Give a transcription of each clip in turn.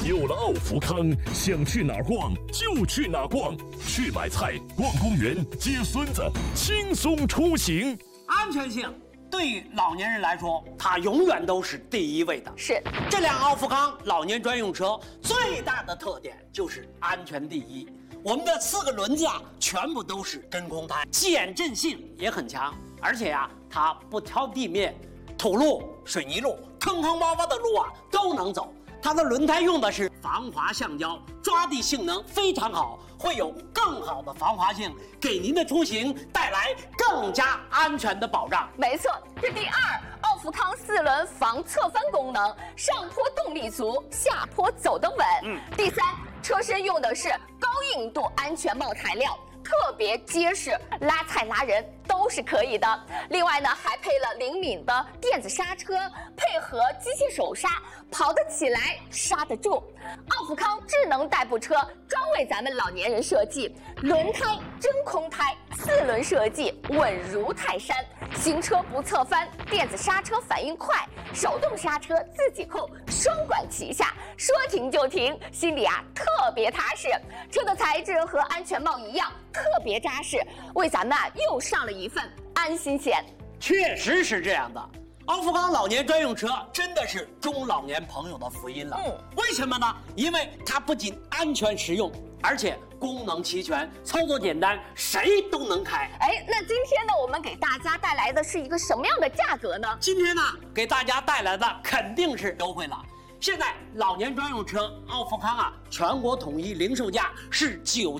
有了奥福康，想去哪儿逛就去哪儿逛，去买菜、逛公园、接孙子，轻松出行。 安全性对于老年人来说，它永远都是第一位的。 是， 这辆奥福康老年专用车最大的特点就是安全第一。我们的4个轮子啊，全部都是真空胎，减震性也很强，而且呀，它不挑地面，土路、水泥路、坑坑洼洼的路啊都能走。它的轮胎用的是防滑橡胶，抓地性能非常好，会有更好的防滑性，给您的出行带来更加安全的保障。 没错，这第2，奥福康4轮防侧翻功能，上坡动力足，下坡走得稳。第3，车身用的是高硬度安全帽材料，特别结实，拉菜拉人都是可以的。另外呢，还配了灵敏的电子刹车，配合机械手刹，跑得起来，刹得住。奥福康智能代步车专为咱们老年人设计，轮胎真空胎，4轮设计稳如泰山，行车不侧翻，电子刹车反应快，手动刹车自己扣，双管齐下，说停就停，心里啊特别踏实。车的材质和安全帽一样，特别扎实，为咱们啊又上了一份安心险。 确实是这样的，奥福康老年专用车真的是中老年朋友的福音了。为什么呢？因为它不仅安全实用，而且功能齐全，操作简单，谁都能开。 那今天呢，我们给大家带来的是一个什么样的价格呢？ 今天呢，给大家带来的肯定是优惠了。现在老年专用车奥福康啊，全国统一零售价是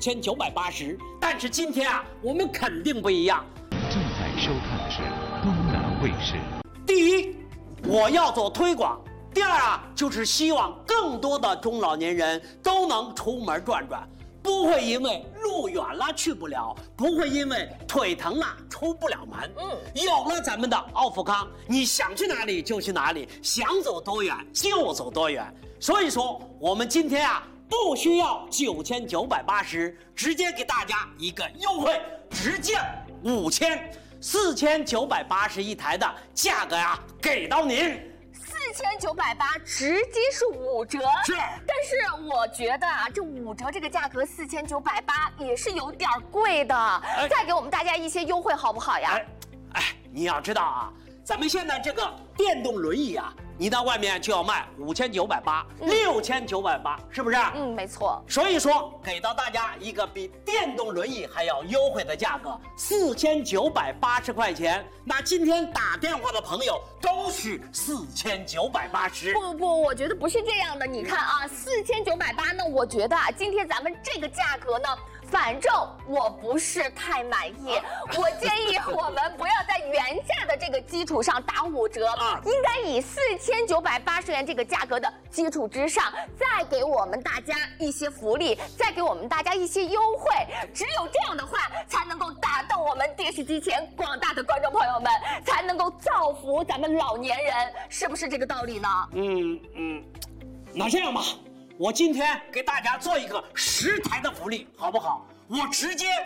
9980，但是今天啊，我们肯定不一样。 正在收看的是东南卫视。 第一，我要做推广；第2啊，就是希望更多的中老年人都能出门转转，不会因为路远了去不了，不会因为腿疼了出不了门。有了咱们的奥福康，你想去哪里就去哪里，想走多远就走多远。所以说，我们今天啊，不需要9980，直接给大家一个优惠，直降5000，4980一台的价格呀，给到您。 4980直接是5折， 是。 但是我觉得啊，这5折这个价格4980也是有点贵的，再给我们大家一些优惠好不好呀？ 你要知道啊，咱们现在这个电动轮椅啊，你到外面就要卖5980、6980，是不是？ 没错。 所以说，给到大家一个比电动轮椅还要优惠的价格，4980块钱。那今天打电话的朋友都是4980。 不，我觉得不是这样的。你看啊，4980呢，我觉得啊，今天咱们这个价格呢，反正我不是太满意。我建议我们不要在原价的这个基础上打5折，应该以4980元这个价格的基础之上，再给我们大家一些福利，再给我们大家一些优惠。只有这样的话，才能够打动我们电视机前广大的观众朋友们，才能够造福咱们老年人，是不是这个道理呢？ 那这样吧，我今天给大家做一个10台的福利，好不好？我直接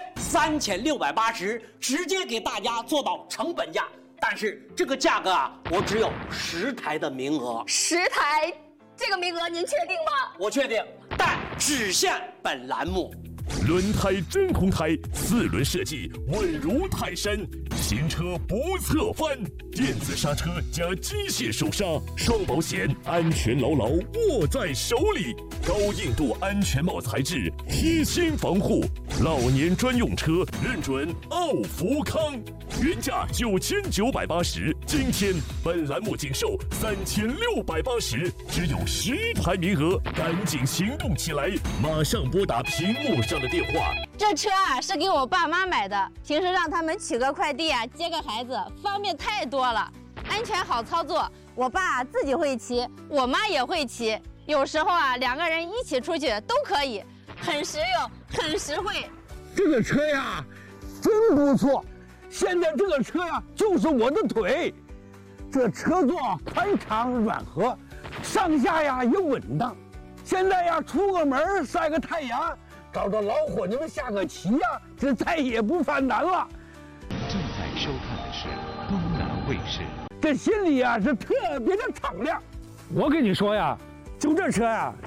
3680，直接给大家做到成本价。但是这个价格啊，我只有10台的名额。 10台，这个名额您确定吗？ 我确定，但只限本栏目。 轮胎真空胎，4轮设计稳如泰山，行车不侧翻，电子刹车加机械手刹，双保险，安全牢牢握在手里。高硬度安全帽材质，贴心防护，老年专用车认准奥福康，原价9980，今天本栏目仅售3680，只有10台名额，赶紧行动起来，马上拨打屏幕上的电话。 这车啊是给我爸妈买的，平时让他们取个快递啊，接个孩子，方便太多了，安全好操作。我爸自己会骑，我妈也会骑，有时候啊2个人一起出去都可以，很实用，很实惠。 这个车呀，真不错。现在这个车呀，就是我的腿。这车座宽敞软和，上下呀也稳当。现在呀，出个门晒个太阳，找着老伙计们下个棋呀，这再也不犯难了。 正在收看的是东南卫视。 这心里呀是特别的敞亮。我跟你说呀，就这车呀，